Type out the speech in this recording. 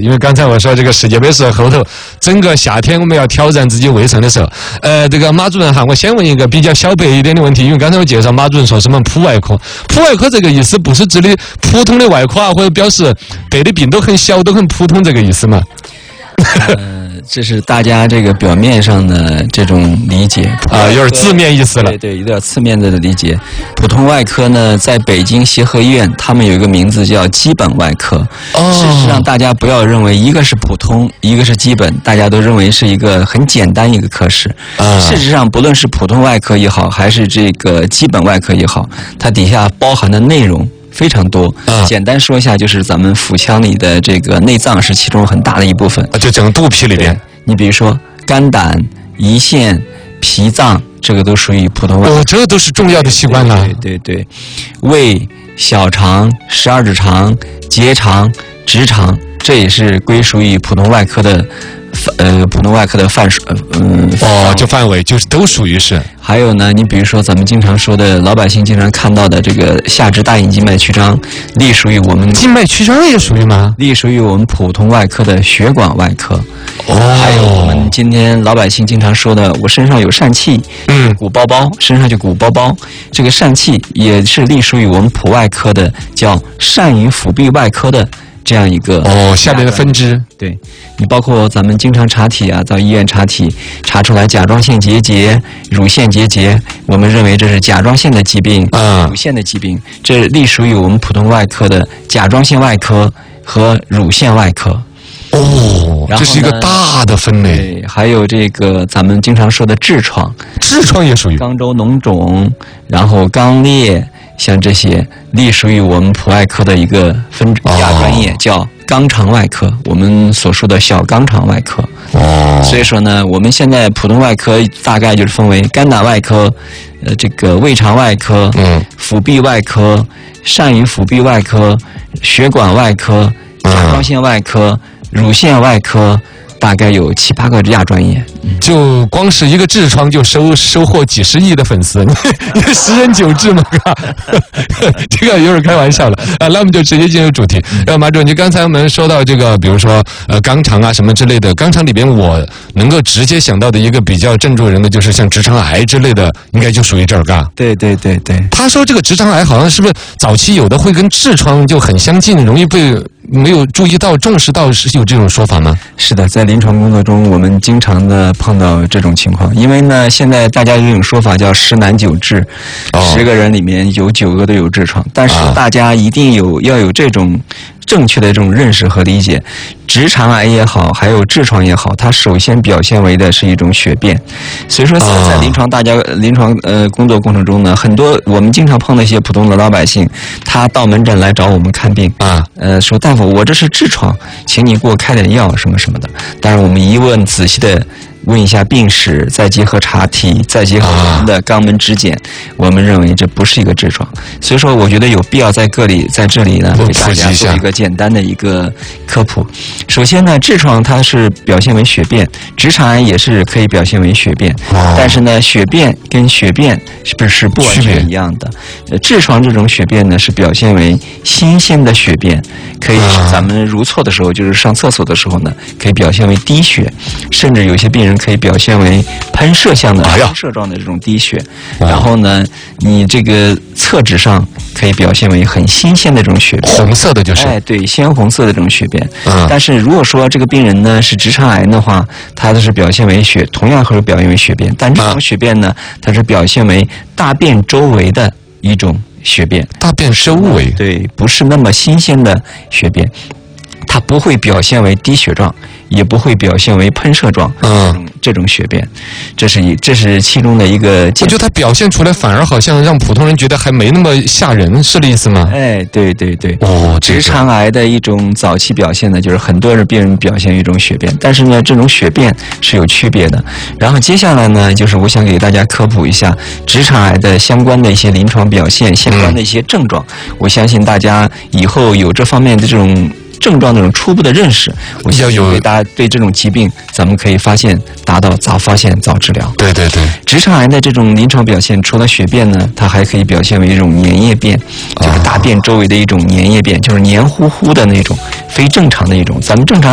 因为刚才我说这个世界杯是后头整个夏天我们要挑战自己胃肠的时候。这个马主任哈，我先问一个比较小白一点的问题，因为刚才我介绍马主任说什么普外科，普外科这个意思不是指的普通的外科啊，或者表示得的病都很小都很普通这个意思吗？ 这是大家这个表面上的这种理解啊，有点字面意思了。 对，有点字面的理解。普通外科呢，在北京协和医院，他们有一个名字叫基本外科。事实上，大家不要认为一个是普通，一个是基本，大家都认为是一个很简单一个科室。事实上，不论是普通外科也好，还是这个基本外科也好，它底下包含的内容非常多。简单说一下，就是咱们腹腔里的这个内脏是其中很大的一部分。 就整个肚皮里边， 你比如说肝胆、胰腺、脾脏，这个都属于普通外科。 这都是重要的器官了。 对，胃、小肠、12指肠、结肠、直肠，这也是归属于普通外科的。普通外科的范围就是都属于是。 还有呢，你比如说咱们经常说的老百姓经常看到的这个下肢大隐静脉曲张，隶属于我们静脉曲张也属于吗？ 隶属于我们普通外科的血管外科。还有我们今天老百姓经常说的，我身上有疝气，鼓包包，身上就鼓包包，这个疝气也是隶属于我们普外科的，叫疝与腹壁外科的。这样一个下面的分支。 对，你包括咱们经常查体啊，到医院查体查出来甲状腺结节、乳腺结节，我们认为这是甲状腺的疾病，乳腺的疾病，这隶属于我们普通外科的甲状腺外科和乳腺外科。 这是一个大的分类。 对，还有这个咱们经常说的痔疮， 痔疮也属于肛周脓肿，然后肛裂，像这些隶属于我们普外科的一个亚专业，叫肛肠外科，我们所说的小肛肠外科。所以说呢，我们现在普通外科大概就是分为肝胆外科、这个胃肠外科、腹壁外科、疝与腹壁外科、血管外科、甲状腺外科、乳腺外科，大概有7、8个亚专业。 就光是一个痔疮就收获几十亿的粉丝，你10人9痔嘛，这个有点开玩笑了啊。那我们就直接进入主题。马主任，你刚才我们说到这个，比如说肛肠啊什么之类的，肛肠里边我能够直接想到的一个比较镇住人的，就是像直肠癌之类的，应该就属于这儿嘎。 对。 他说这个直肠癌好像是不是早期有的会跟痔疮就很相近，容易被没有注意到、重视到，是有这种说法吗？ 是的，在临床工作中，我们经常的碰到这种情况。因为呢，现在大家有一种说法叫10男9痔，10个人里面有9个都有痔疮。但是大家一定要有这种正确的这种认识和理解。直肠癌也好，还有痔疮也好，它首先表现为的是一种血便。所以说，在临床工作过程中呢，很多我们经常碰到一些普通的老百姓，他到门诊来找我们看病说大夫，我这是痔疮，请你给我开点药什么什么的。当然，我们一问仔细的问一下病史，再结合查体，再结合我们的肛门指检，我们认为这不是一个痔疮。所以说，我觉得有必要在这里呢，给大家做一个简单的一个科普。首先呢，痔疮它是表现为血便，直肠癌也是可以表现为血便，但是呢，血便跟血便是不完全一样的。痔疮这种血便呢，是表现为新鲜的血便，可以是咱们如厕的时候，就是上厕所的时候呢，可以表现为滴血，甚至有些病人可以表现为喷射状的这种滴血。然后呢，你这个厕纸上可以表现为很新鲜的这种血便， 红色的就是。 对，鲜红色的这种血便。但是如果说这个病人呢是直肠癌的话，它是表现为同样会表现为血便，但这种血便呢，它是表现为大便周围的一种血便。 大便周围？ 对，不是那么新鲜的血便，它不会表现为滴血状，也不会表现为喷射状，这种血便，这是其中的一个。 我觉得它表现出来反而好像让普通人觉得还没那么吓人，是这意思吗？ 对。直肠癌的一种早期表现呢，就是很多病人表现一种血便，但是呢，这种血便是有区别的。然后接下来呢，就是我想给大家科普一下直肠癌的相关的一些临床表现、相关的一些症状。我相信大家以后有这方面的这种症状那种初步的认识，我想给大家对这种疾病，咱们可以达到早发现早治疗。 对。 直肠癌的这种临床表现，除了血便呢，它还可以表现为一种粘液便，就是大便周围的一种粘液便，就是黏糊糊的那种，非正常的一种。咱们正常